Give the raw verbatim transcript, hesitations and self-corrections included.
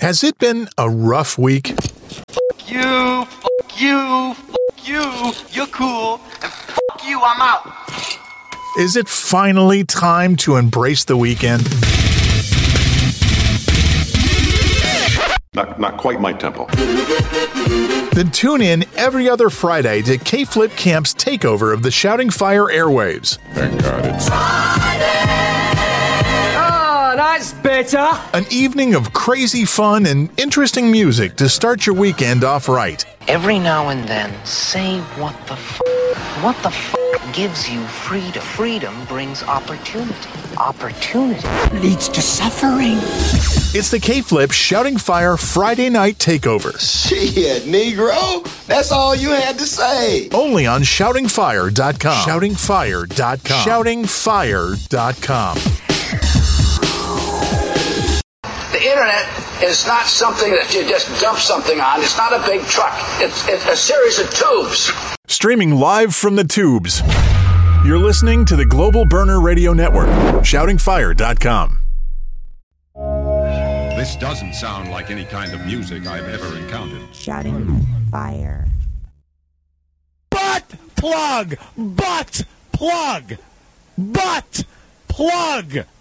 Has it been a rough week? Fuck you, fuck you, fuck you, you're cool, and fuck you, I'm out. Is it finally time to embrace the weekend? Not, not quite my tempo. Then tune in every other Friday to K-Flip Camp's takeover of the Shouting Fire airwaves. Thank God it's Oh, that's better. An evening of crazy fun and interesting music to start your weekend off right. Every now and then, say what the f***. What the f*** gives you freedom. Freedom brings opportunity. Opportunity Leads to suffering. It's the K-Flip Shouting Fire Friday Night Takeover. Shit, Negro. That's all you had to say. Only on shouting fire dot com. shouting fire dot com. shouting fire dot com. The internet is not something that you just dump something on. It's not a big truck. It's, it's a series of tubes. Streaming live from the tubes. You're listening to the Global Burner Radio Network. shouting fire dot com. This doesn't sound like any kind of music I've ever encountered. Shouting fire. Butt plug! Butt plug! Butt plug!